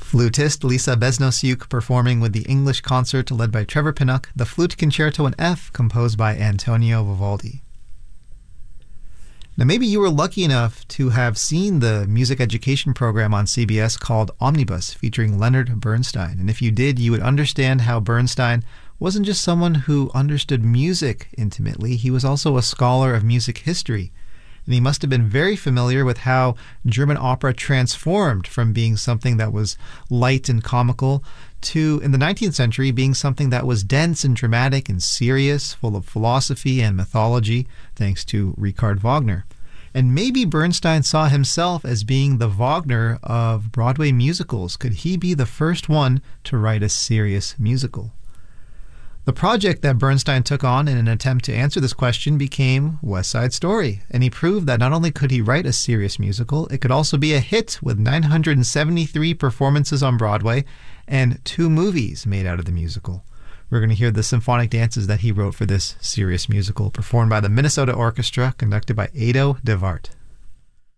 Flutist Lisa Besnosiuk performing with the English Concert led by Trevor Pinnock, the Flute Concerto in F composed by Antonio Vivaldi. Now, maybe you were lucky enough to have seen the music education program on CBS called Omnibus, featuring Leonard Bernstein. And if you did, you would understand how Bernstein wasn't just someone who understood music intimately, he was also a scholar of music history. And he must have been very familiar with how German opera transformed from being something that was light and comical to, in the 19th century, being something that was dense and dramatic and serious, full of philosophy and mythology, thanks to Richard Wagner. And maybe Bernstein saw himself as being the Wagner of Broadway musicals. Could he be the first one to write a serious musical? The project that Bernstein took on in an attempt to answer this question became West Side Story, and he proved that not only could he write a serious musical, it could also be a hit with 973 performances on Broadway and 2 movies made out of the musical. We're going to hear the symphonic dances that he wrote for this serious musical, performed by the Minnesota Orchestra, conducted by Ado DeVart.